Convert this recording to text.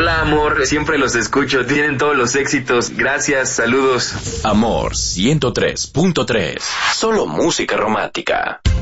Hola, amor, siempre los escucho, tienen todos los éxitos. Gracias, saludos. Amor 103.3. Solo música romántica.